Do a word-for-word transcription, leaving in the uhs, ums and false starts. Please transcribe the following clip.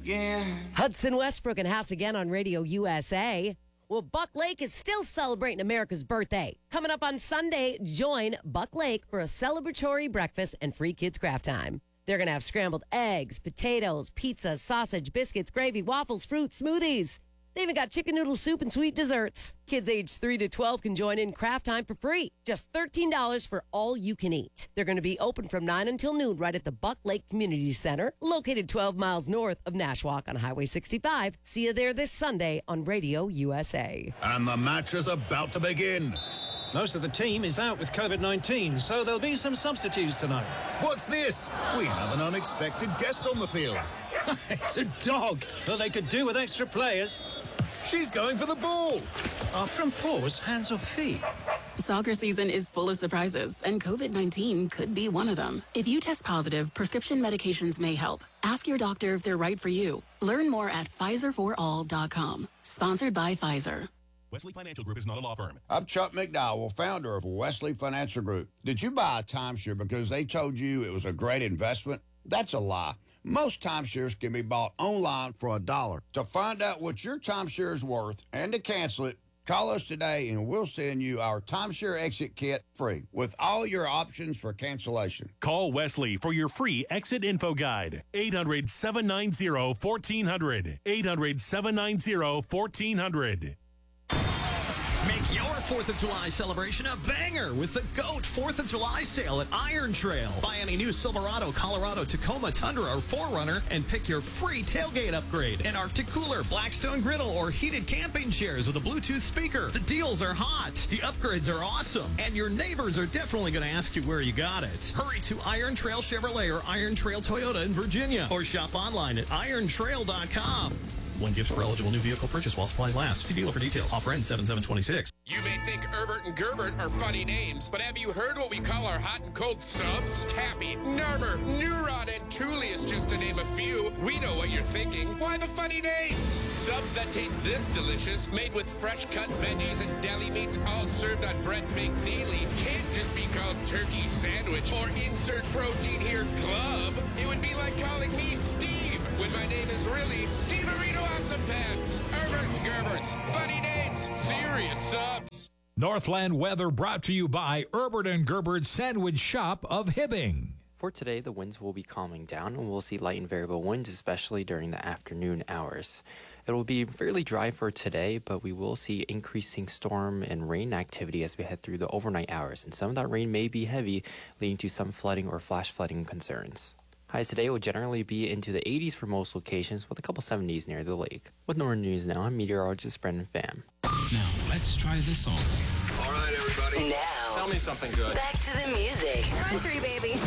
begin. Hudson Westbrook and House Again on Radio U S A. Well, Buck Lake is still celebrating America's birthday. Coming up on Sunday, join Buck Lake for a celebratory breakfast and free kids craft time. They're going to have scrambled eggs, potatoes, pizza, sausage, biscuits, gravy, waffles, fruit, smoothies. They even got chicken noodle soup and sweet desserts. Kids aged three to twelve can join in craft time for free. Just thirteen dollars for all you can eat. They're going to be open from nine until noon right at the Buck Lake Community Center, located twelve miles north of Nashwauk on Highway sixty-five. See you there this Sunday on Radio U S A. And the match is about to begin. Most of the team is out with COVID nineteen, so there'll be some substitutes tonight. What's this? We have an unexpected guest on the field. It's a dog. Well, they could do with extra players. She's going for the ball. Are from paws, hands or feet? Soccer season is full of surprises, and COVID nineteen could be one of them. If you test positive, prescription medications may help. Ask your doctor if they're right for you. Learn more at Pfizer for all dot com. Sponsored by Pfizer. Wesley Financial Group is not a law firm. I'm Chuck McDowell, founder of Wesley Financial Group. Did you buy a timeshare because they told you it was a great investment? That's a lie. Most timeshares can be bought online for a dollar. To find out what your timeshare is worth and to cancel it, call us today and we'll send you our timeshare exit kit free with all your options for cancellation. Call Wesley for your free exit info guide. eight hundred, seven nine zero, one four zero zero. eight hundred, seven nine zero, one four zero zero. Make your fourth of July celebration a banger with the GOAT fourth of July sale at Iron Trail. Buy any new Silverado, Colorado, Tacoma, Tundra, or four runner and pick your free tailgate upgrade. An Arctic cooler, Blackstone griddle, or heated camping chairs with a Bluetooth speaker. The deals are hot. The upgrades are awesome. And your neighbors are definitely going to ask you where you got it. Hurry to Iron Trail Chevrolet or Iron Trail Toyota in Virginia. Or shop online at iron trail dot com. One gift for eligible new vehicle purchase while supplies last. See dealer for details. Offer ends seven seven twenty-six. You may think Herbert and Gerbert are funny names, but have you heard what we call our hot and cold subs? Tappy, Narmer, Neuron, and Tullius, just to name a few. We know what you're thinking. Why the funny names? Subs that taste this delicious, made with fresh cut veggies and deli meats, all served on bread baked daily, can't just be called turkey sandwich or insert protein here club. It would be like calling me Steve when my name is really Steve Arito Awesome Pants. Herbert and Gerbert, funny names, serious subs. Northland weather brought to you by Herbert and Gerbert's Sandwich Shop of Hibbing. For today, the winds will be calming down and we'll see light and variable winds, especially during the afternoon hours. It will be fairly dry for today, but we will see increasing storm and rain activity as we head through the overnight hours, and some of that rain may be heavy, leading to some flooding or flash flooding concerns. Highs today will generally be into the eighties for most locations, with a couple seventies near the lake. With Northern News now, I'm meteorologist Brendan Pham. Now, let's try this song. All right, everybody. Now, tell me something good. Back to the music. Country, baby.